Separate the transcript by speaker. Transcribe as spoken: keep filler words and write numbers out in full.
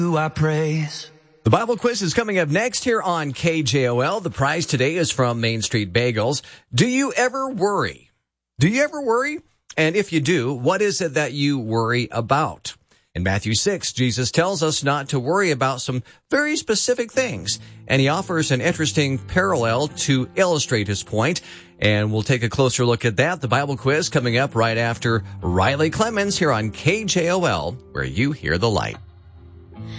Speaker 1: Who I praise.
Speaker 2: The Bible quiz is coming up next here on K J O L. The prize today is from Main Street Bagels. Do you ever worry? Do you ever worry? And if you do, what is it that you worry about? In Matthew six, Jesus tells us not to worry about some very specific things, and he offers an interesting parallel to illustrate his point, and we'll take a closer look at that. The Bible quiz coming up right after Riley Clemens here on K J O L, where you hear the light.